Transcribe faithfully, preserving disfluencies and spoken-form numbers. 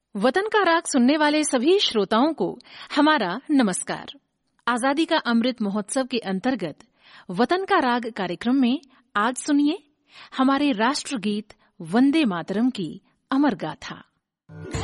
वतन का राग सुनने वाले सभी श्रोताओं को हमारा नमस्कार। आजादी का अमृत महोत्सव के अंतर्गत वतन का राग कार्यक्रम में आज सुनिए हमारे राष्ट्रगीत वंदे मातरम की अमर गाथा।